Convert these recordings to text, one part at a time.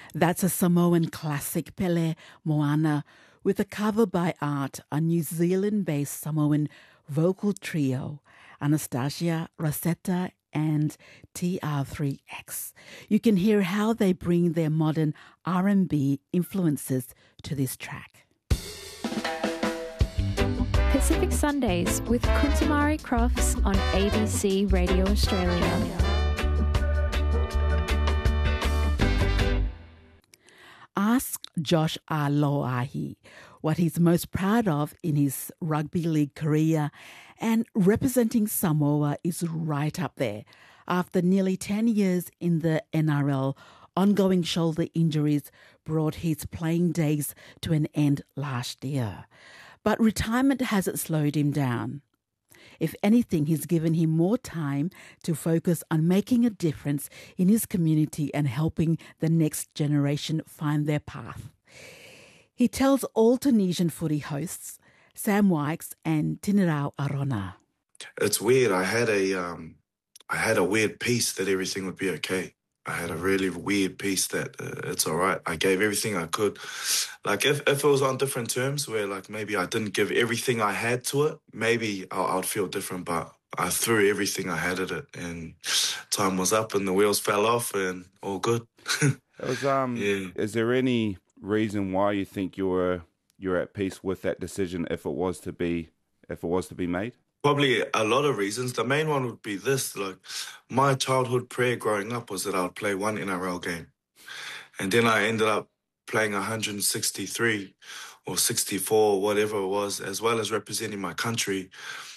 That's a Samoan classic, Pele Moana, with a cover by Art, a New Zealand-based Samoan vocal trio, Anastasia, Rosetta, and TR3X. You can hear how they bring their modern R&B influences to this track. Pacific Sundays with Kuntamari Crofts on ABC Radio Australia. Ask Josh Aloahi what he's most proud of in his rugby league career, and representing Samoa is right up there. After nearly 10 years in the NRL, ongoing shoulder injuries brought his playing days to an end last year. But retirement hasn't slowed him down. If anything, he's given him more time to focus on making a difference in his community and helping the next generation find their path. He tells all Tunisian footy hosts, Sam Wykes and Tinirau Arona. It's weird. I had a weird piece that everything would be okay. I had a really weird piece that it's all right. I gave everything I could. Like, if it was on different terms where, like, maybe I didn't give everything I had to it, maybe I'd feel different, but I threw everything I had at it, and time was up and the wheels fell off and all good. Yeah. Is there any reason why you think you're at peace with that decision if it was to be made? Probably a lot of reasons. The main one would be this, like, my childhood prayer growing up was that I would play one NRL game. And then I ended up playing 163 or 64, whatever it was, as well as representing my country.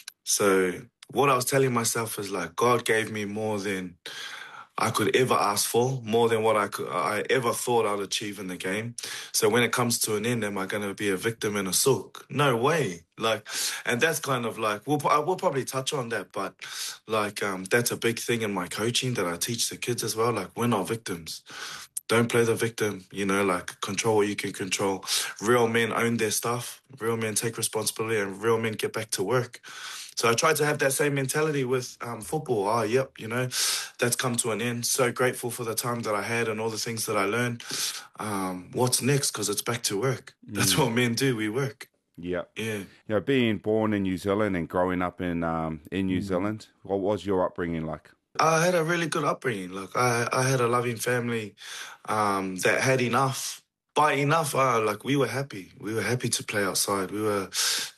So what I was telling myself is, like, God gave me more than I could ever ask for, more than what I ever thought I'd achieve in the game. So when it comes to an end, am I going to be a victim in a souk? No way. Like, and that's kind of like, we'll probably touch on that, but like, that's a big thing in my coaching that I teach the kids as well. Like, we're not victims. Don't play the victim, like, control what you can control. Real men own their stuff. Real men take responsibility, and real men get back to work. So I tried to have that same mentality with football. That's come to an end. So grateful for the time that I had and all the things that I learned. What's next? Because it's back to work. That's what men do. We work. Yeah. Yeah. Being born in New Zealand and growing up in New Zealand, what was your upbringing like? I had a really good upbringing. Like, I had a loving family that had enough. By enough, we were happy. We were happy to play outside. We were,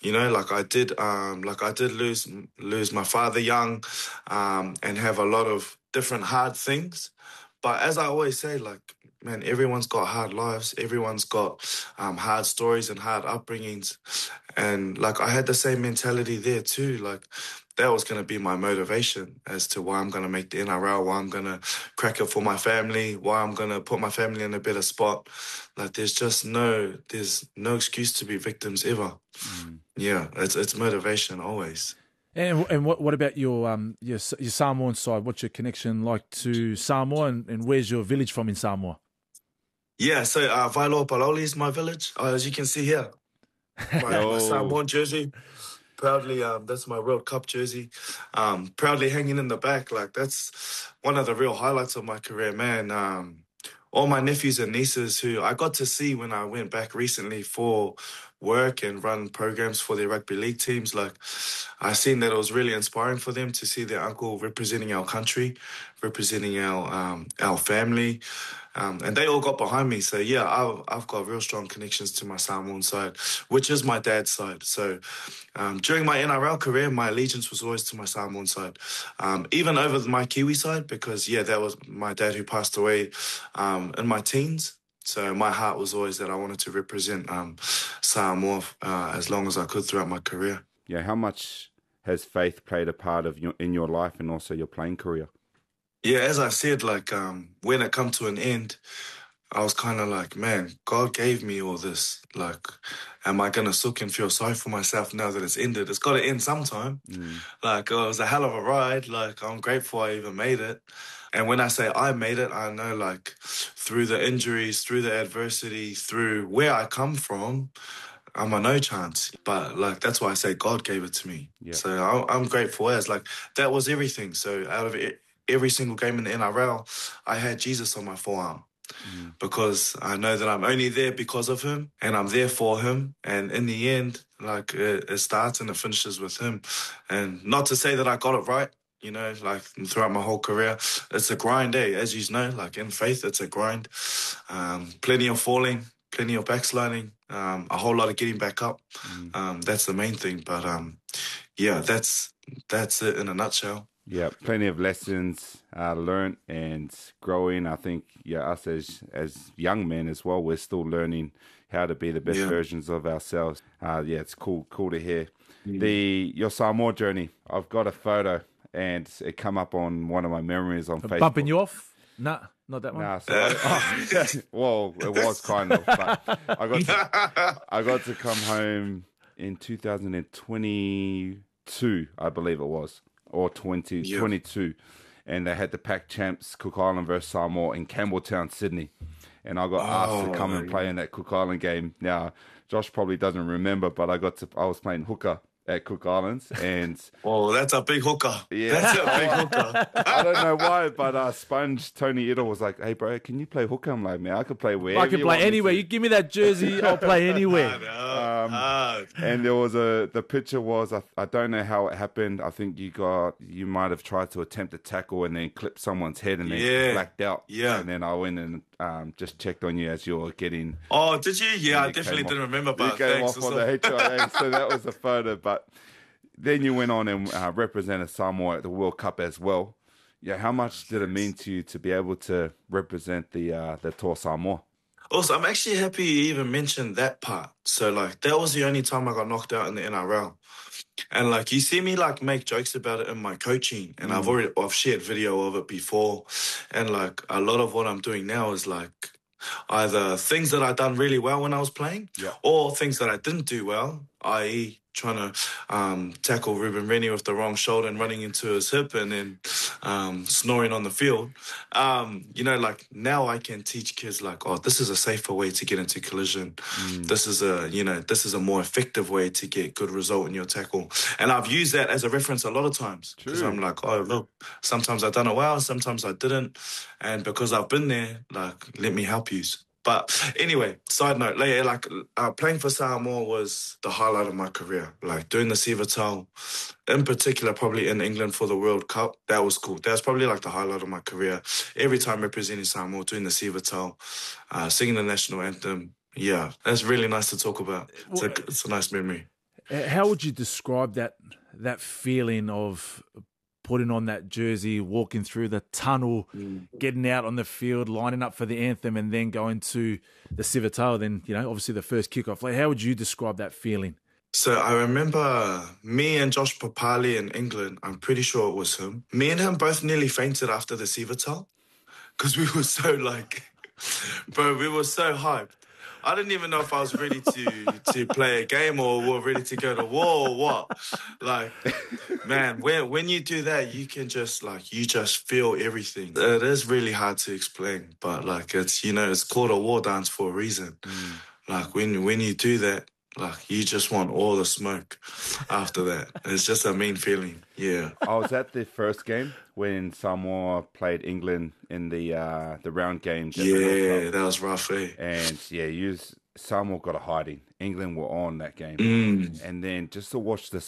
I did lose my father young, and have a lot of different hard things. But as I always say, like, man, everyone's got hard lives. Everyone's got hard stories and hard upbringings. And, like, I had the same mentality there too. Like, that was going to be my motivation as to why I'm going to make the NRL, why I'm going to crack it for my family, why I'm going to put my family in a better spot. Like, there's no excuse to be victims ever. Yeah, it's motivation always. And what about your Samoan side? What's your connection like to Samoa, and where's your village from in Samoa? Yeah, so Wailoa Paloli is my village, as you can see here. My Samoan jersey. Proudly, that's my World Cup jersey. Proudly hanging in the back. Like, that's one of the real highlights of my career, man. All my nephews and nieces who I got to see when I went back recently for work and run programs for their rugby league teams. Like, I seen that it was really inspiring for them to see their uncle representing our country, representing our family. And they all got behind me. So, yeah, I've got real strong connections to my Samoan side, which is my dad's side. So during my NRL career, my allegiance was always to my Samoan side, even over my Kiwi side, because, that was my dad who passed away in my teens. So my heart was always that I wanted to represent Samoa as long as I could throughout my career. Yeah, how much has faith played a part in your life and also your playing career? Yeah, as I said, like, when it come to an end, I was kind of like, man, God gave me all this. Like, am I going to sook and feel sorry for myself now that it's ended? It's got to end sometime. Like, it was a hell of a ride. Like, I'm grateful I even made it. And when I say I made it, I know, like, through the injuries, through the adversity, through where I come from, I'm a no chance. But, like, that's why I say God gave it to me. Yeah. So I'm grateful as, like, that was everything. So out of it, every single game in the NRL, I had Jesus on my forearm. because I know that I'm only there because of him and I'm there for him. And in the end, like it starts and it finishes with him. And not to say that I got it right, you know, like throughout my whole career, it's a grind, as you know, like in faith, it's a grind. Plenty of falling, plenty of backsliding, a whole lot of getting back up. That's the main thing. But yeah, that's it in a nutshell. Yeah, plenty of lessons learned and growing. I think, us as young men as well, we're still learning how to be the best versions of ourselves. It's cool to hear. Your Samoa journey, I've got a photo and it come up on one of my memories on Facebook. Bumping you off? Nah, not that one. Nah, well, it was kind of, but I got to come home in 2022, I believe it was. Or 22, and they had the Pac Champs Cook Island versus Samoa in Campbelltown, Sydney, and I got asked to come and play in that Cook Island game. Now, Josh probably doesn't remember, but I was playing hooker at Cook Islands, and that's a big hooker. Yeah, that's a big hooker. I don't know why, but Sponge Tony Idle was like, "Hey, bro, can you play hooker?" I'm like, "Man, I could play wherever. I can play anywhere. You give me that jersey, I'll play anywhere." And there was the picture was I don't know how it happened. I think you might have tried to attempt a tackle and then clipped someone's head and then blacked out. Yeah, and then I went and just checked on you as you were getting. Oh, did you? Yeah, I definitely didn't remember. But you came off on the HIA, so that was the photo. But then you went on and represented Samoa at the World Cup as well. Yeah, how much did it mean to you to be able to represent the Toa Samoa? Also, I'm actually happy you even mentioned that part. So, like, that was the only time I got knocked out in the NRL. And, like, you see me, like, make jokes about it in my coaching. And I've shared video of it before. And, like, a lot of what I'm doing now is, like, either things that I done really well when I was playing or things that I didn't do well, i.e. trying to tackle Ruben Rennie with the wrong shoulder and running into his hip and then snoring on the field. You know, like now I can teach kids like, oh, this is a safer way to get into collision. This is a more effective way to get good result in your tackle. And I've used that as a reference a lot of times because I'm like, oh, look, sometimes I've done it well, sometimes I didn't. And because I've been there, like, let me help you. But anyway, side note, like playing for Samoa was the highlight of my career. Like doing the Siva Tau, in particular, probably in England for the World Cup, that was cool. That was probably like the highlight of my career. Every time representing Samoa, doing the Siva Tau, singing the national anthem. Yeah, that's really nice to talk about. It's a nice memory. How would you describe that feeling of putting on that jersey, walking through the tunnel, getting out on the field, lining up for the anthem, and then going to the Siva Tau, then, you know, obviously the first kickoff? Like, how would you describe that feeling? So I remember me and Josh Papali in England, I'm pretty sure it was him. Me and him both nearly fainted after the Siva Tau because we were so we were so hyped. I didn't even know if I was ready to play a game or ready to go to war or what. Like, man, when you do that, you can just, you just feel everything. It is really hard to explain, but, it's, it's called a war dance for a reason. Like, when you do that, you just want all the smoke after that. It's just a mean feeling, yeah. I was at the first game when Samoa played England in the round games. Yeah, that was rough, eh? And, Samoa got a hiding. England were on that game. And then just to watch the